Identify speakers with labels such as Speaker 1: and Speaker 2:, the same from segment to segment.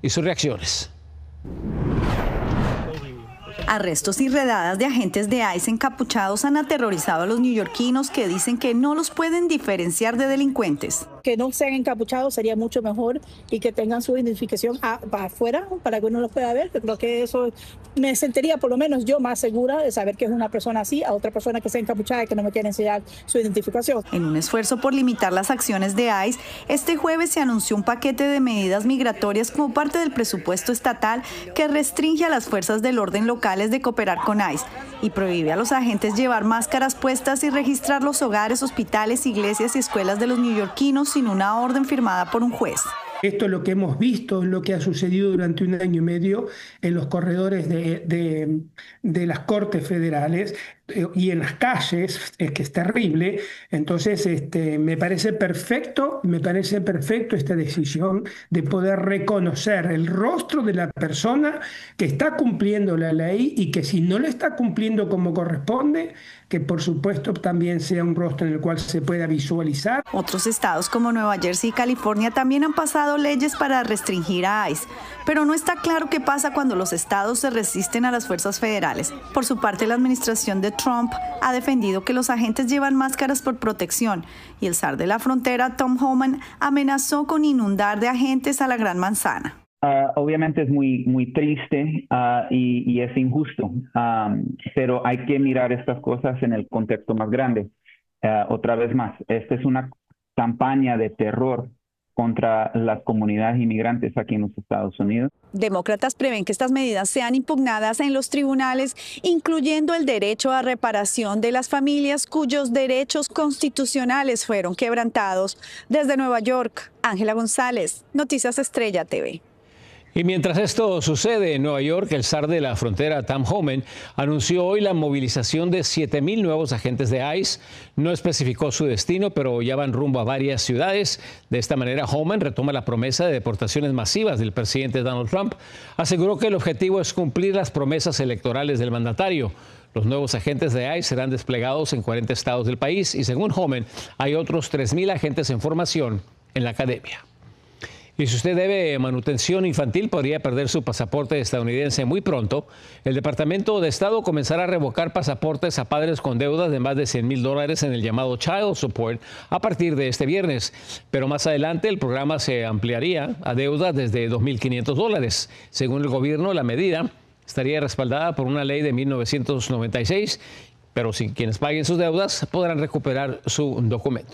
Speaker 1: y sus reacciones.
Speaker 2: Arrestos y redadas de agentes de ICE encapuchados han aterrorizado a los neoyorquinos, que dicen que no los pueden diferenciar de delincuentes.
Speaker 3: Que no sean encapuchados sería mucho mejor y que tengan su identificación afuera para que uno los pueda ver. Creo que eso me sentiría, por lo menos yo, más segura de saber que es una persona así a otra persona que sea encapuchada y que no me quiere enseñar su identificación.
Speaker 2: En un esfuerzo por limitar las acciones de ICE, este jueves se anunció un paquete de medidas migratorias como parte del presupuesto estatal que restringe a las fuerzas del orden locales de cooperar con ICE y prohíbe a los agentes llevar máscaras puestas y registrar los hogares, hospitales, iglesias y escuelas de los neoyorquinos sin una orden firmada por un juez.
Speaker 4: Esto es lo que hemos visto, es lo que ha sucedido durante un año y medio en los corredores de las cortes federales y en las calles, es que es terrible. Entonces, me parece perfecto esta decisión de poder reconocer el rostro de la persona que está cumpliendo la ley y que si no la está cumpliendo como corresponde, que por supuesto también sea un rostro en el cual se pueda visualizar.
Speaker 2: Otros estados como Nueva Jersey y California también han pasado leyes para restringir a ICE, pero no está claro qué pasa cuando los estados se resisten a las fuerzas federales. Por su parte, la administración de Trump ha defendido que los agentes llevan máscaras por protección y el zar de la frontera, Tom Homan, amenazó con inundar de agentes a la Gran Manzana.
Speaker 5: Obviamente es muy triste y es injusto, pero hay que mirar estas cosas en el contexto más grande. Otra vez más, esta es una campaña de terror contra las comunidades inmigrantes aquí en los Estados Unidos.
Speaker 2: Demócratas prevén que estas medidas sean impugnadas en los tribunales, incluyendo el derecho a reparación de las familias cuyos derechos constitucionales fueron quebrantados. Desde Nueva York, Ángela González, Noticias Estrella TV.
Speaker 1: Y mientras esto sucede en Nueva York, el zar de la frontera, Tom Homan, anunció hoy la movilización de 7,000 nuevos agentes de ICE. No especificó su destino, pero ya van rumbo a varias ciudades. De esta manera, Homan retoma la promesa de deportaciones masivas del presidente Donald Trump. Aseguró que el objetivo es cumplir las promesas electorales del mandatario. Los nuevos agentes de ICE serán desplegados en 40 estados del país y, según Homan, hay otros 3,000 agentes en formación en la academia. Y si usted debe manutención infantil, podría perder su pasaporte estadounidense muy pronto. El Departamento de Estado comenzará a revocar pasaportes a padres con deudas de más de $100,000 en el llamado Child Support a partir de este viernes. Pero más adelante el programa se ampliaría a deudas desde $2,500. Según el gobierno, la medida estaría respaldada por una ley de 1996, pero si quienes paguen sus deudas podrán recuperar su documento.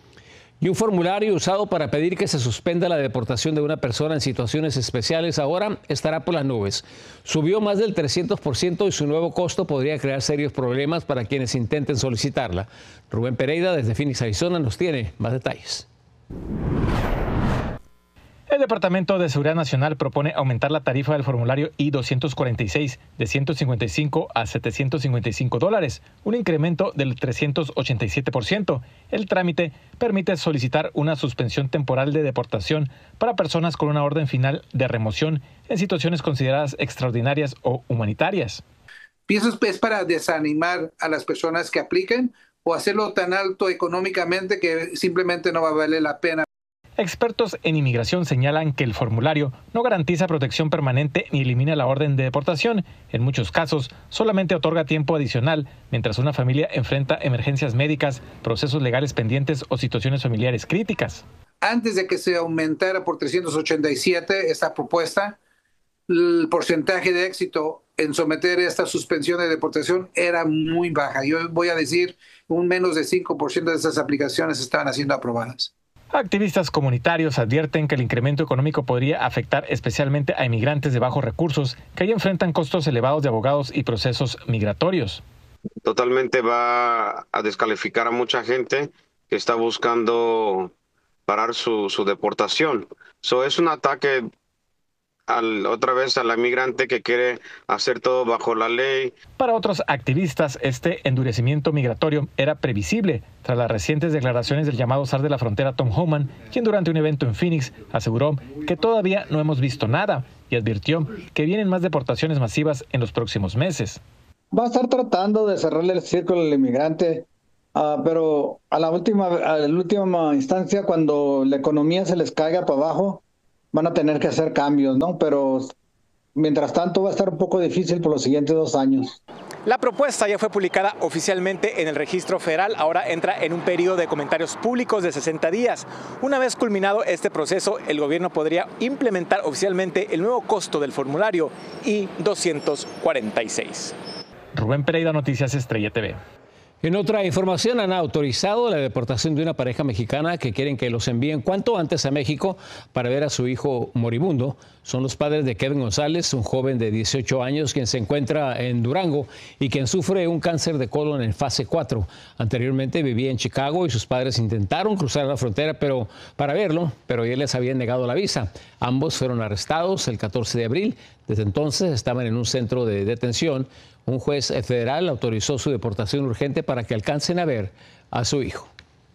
Speaker 1: Y un formulario usado para pedir que se suspenda la deportación de una persona en situaciones especiales ahora estará por las nubes. Subió más del 300% y su nuevo costo podría crear serios problemas para quienes intenten solicitarla. Rubén Pereira, desde Phoenix, Arizona, nos tiene más detalles.
Speaker 6: El Departamento de Seguridad Nacional propone aumentar la tarifa del formulario I-246 de $155 a $755, un incremento del 387%. El trámite permite solicitar una suspensión temporal de deportación para personas con una orden final de remoción en situaciones consideradas extraordinarias o humanitarias.
Speaker 7: ¿Piensas que es para desanimar a las personas que apliquen o hacerlo tan alto económicamente que simplemente no va a valer la pena?
Speaker 6: Expertos en inmigración señalan que el formulario no garantiza protección permanente ni elimina la orden de deportación. En muchos casos, solamente otorga tiempo adicional mientras una familia enfrenta emergencias médicas, procesos legales pendientes o situaciones familiares críticas.
Speaker 7: Antes de que se aumentara por 387 esta propuesta, el porcentaje de éxito en someter esta suspensión de deportación era muy baja. Yo voy a decir, un menos de 5% de estas aplicaciones estaban siendo aprobadas.
Speaker 6: Activistas comunitarios advierten que el incremento económico podría afectar especialmente a inmigrantes de bajos recursos que ya enfrentan costos elevados de abogados y procesos migratorios.
Speaker 8: Totalmente va a descalificar a mucha gente que está buscando parar su deportación. Es un ataque otra vez a la inmigrante que quiere hacer todo bajo la ley.
Speaker 6: Para otros activistas, este endurecimiento migratorio era previsible tras las recientes declaraciones del llamado zar de la frontera Tom Homan, quien durante un evento en Phoenix aseguró que todavía no hemos visto nada y advirtió que vienen más deportaciones masivas en los próximos meses.
Speaker 9: Va a estar tratando de cerrarle el círculo al inmigrante, pero a la última instancia, cuando la economía se les caiga para abajo, van a tener que hacer cambios, ¿no? Pero mientras tanto va a estar un poco difícil por los siguientes 2 años.
Speaker 6: La propuesta ya fue publicada oficialmente en el registro federal, ahora entra en un periodo de comentarios públicos de 60 días. Una vez culminado este proceso, el gobierno podría implementar oficialmente el nuevo costo del formulario I-246. Rubén Pereira, Noticias Estrella TV.
Speaker 1: En otra información, han autorizado la deportación de una pareja mexicana que quieren que los envíen cuanto antes a México para ver a su hijo moribundo. Son los padres de Kevin González, un joven de 18 años quien se encuentra en Durango y quien sufre un cáncer de colon en fase 4. Anteriormente vivía en Chicago y sus padres intentaron cruzar la frontera para verlo, pero ya les habían negado la visa. Ambos fueron arrestados el 14 de abril. Desde entonces estaban en un centro de detención. Un juez federal autorizó su deportación urgente para que alcancen a ver a su hijo.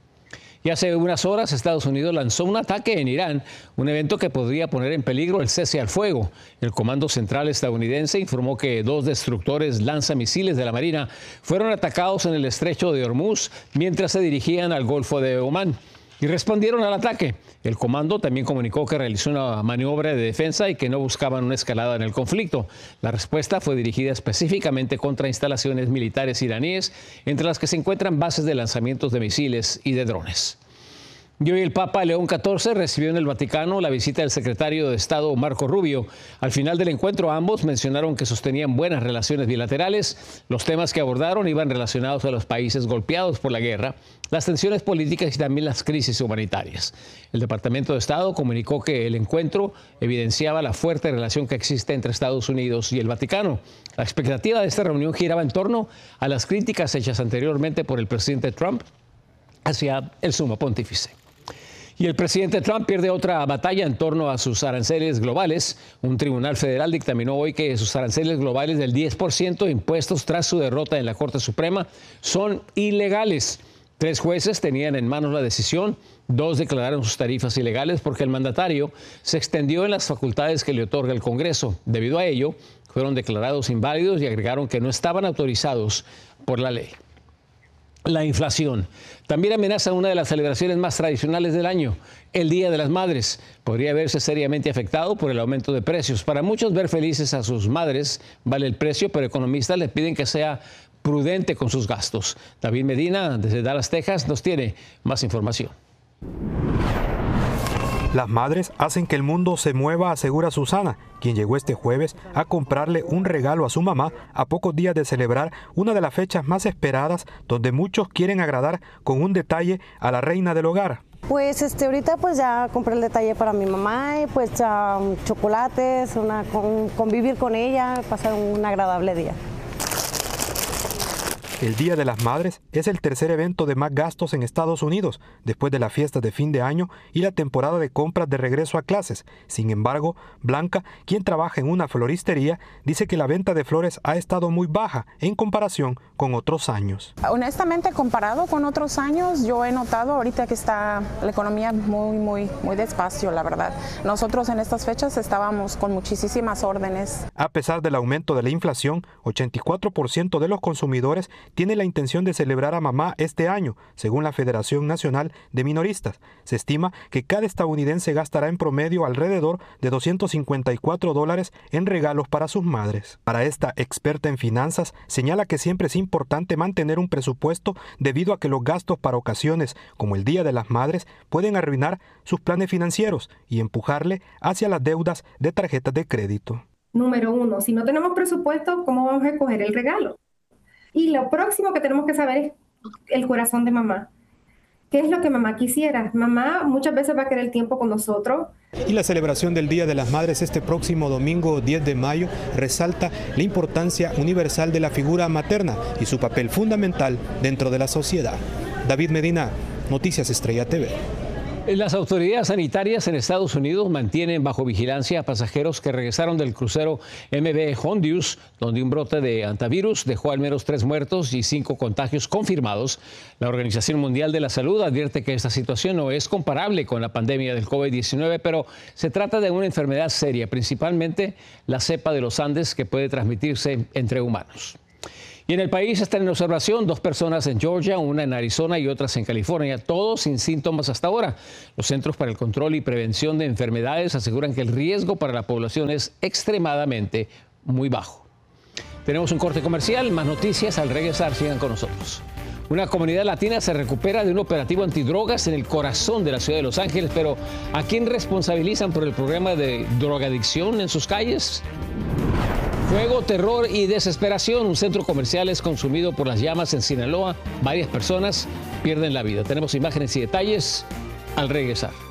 Speaker 1: Y hace unas horas Estados Unidos lanzó un ataque en Irán, un evento que podría poner en peligro el cese al fuego. El Comando Central estadounidense informó que 2 destructores lanzamisiles de la Marina fueron atacados en el estrecho de Hormuz mientras se dirigían al Golfo de Omán y respondieron al ataque. El comando también comunicó que realizó una maniobra de defensa y que no buscaban una escalada en el conflicto. La respuesta fue dirigida específicamente contra instalaciones militares iraníes, entre las que se encuentran bases de lanzamientos de misiles y de drones. Y hoy el Papa León XIV recibió en el Vaticano la visita del secretario de Estado Marco Rubio. Al final del encuentro ambos mencionaron que sostenían buenas relaciones bilaterales. Los temas que abordaron iban relacionados a los países golpeados por la guerra, las tensiones políticas y también las crisis humanitarias. El Departamento de Estado comunicó que el encuentro evidenciaba la fuerte relación que existe entre Estados Unidos y el Vaticano. La expectativa de esta reunión giraba en torno a las críticas hechas anteriormente por el presidente Trump hacia el sumo pontífice. Y el presidente Trump pierde otra batalla en torno a sus aranceles globales. Un tribunal federal dictaminó hoy que sus aranceles globales del 10% impuestos tras su derrota en la Corte Suprema son ilegales. 3 jueces tenían en manos la decisión. 2 declararon sus tarifas ilegales porque el mandatario se extendió en las facultades que le otorga el Congreso. Debido a ello, fueron declarados inválidos y agregaron que no estaban autorizados por la ley. La inflación también amenaza una de las celebraciones más tradicionales del año, el Día de las Madres. Podría verse seriamente afectado por el aumento de precios. Para muchos, ver felices a sus madres vale el precio, pero economistas le piden que sea prudente con sus gastos. David Medina, desde Dallas, Texas, nos tiene más información.
Speaker 10: Las madres hacen que el mundo se mueva, asegura Susana, quien llegó este jueves a comprarle un regalo a su mamá a pocos días de celebrar una de las fechas más esperadas, donde muchos quieren agradar con un detalle a la reina del hogar.
Speaker 11: Pues ahorita pues ya compré el detalle para mi mamá y pues chocolates, convivir con ella, pasar un agradable día.
Speaker 10: El Día de las Madres es el tercer evento de más gastos en Estados Unidos, después de la fiesta de fin de año y la temporada de compras de regreso a clases. Sin embargo, Blanca, quien trabaja en una floristería, dice que la venta de flores ha estado muy baja en comparación con otros años.
Speaker 12: Honestamente, comparado con otros años, yo he notado ahorita que está la economía muy despacio, la verdad. Nosotros en estas fechas estábamos con muchísimas órdenes.
Speaker 10: A pesar del aumento de la inflación, 84% de los consumidores tiene la intención de celebrar a mamá este año, según la Federación Nacional de Minoristas. Se estima que cada estadounidense gastará en promedio alrededor de $254 en regalos para sus madres. Para esta experta en finanzas, señala que siempre es importante mantener un presupuesto debido a que los gastos para ocasiones como el Día de las Madres pueden arruinar sus planes financieros y empujarle hacia las deudas de tarjetas de crédito.
Speaker 13: Número 1, si no tenemos presupuesto, ¿cómo vamos a escoger el regalo? Y lo próximo que tenemos que saber es el corazón de mamá. ¿Qué es lo que mamá quisiera? Mamá muchas veces va a querer tiempo con nosotros.
Speaker 10: Y la celebración del Día de las Madres este próximo domingo 10 de mayo resalta la importancia universal de la figura materna y su papel fundamental dentro de la sociedad. David Medina, Noticias Estrella TV.
Speaker 1: Las autoridades sanitarias en Estados Unidos mantienen bajo vigilancia a pasajeros que regresaron del crucero MV Hondius, donde un brote de hantavirus dejó al menos 3 muertos y 5 contagios confirmados. La Organización Mundial de la Salud advierte que esta situación no es comparable con la pandemia del COVID-19, pero se trata de una enfermedad seria, principalmente la cepa de los Andes, que puede transmitirse entre humanos. Y en el país están en observación 2 personas en Georgia, una en Arizona y otras en California, todos sin síntomas hasta ahora. Los Centros para el Control y Prevención de Enfermedades aseguran que el riesgo para la población es extremadamente muy bajo. Tenemos un corte comercial, más noticias al regresar, sigan con nosotros. Una comunidad latina se recupera de un operativo antidrogas en el corazón de la ciudad de Los Ángeles, pero ¿a quién responsabilizan por el problema de drogadicción en sus calles? Fuego, terror y desesperación. Un centro comercial es consumido por las llamas en Sinaloa. Varias personas pierden la vida. Tenemos imágenes y detalles al regresar.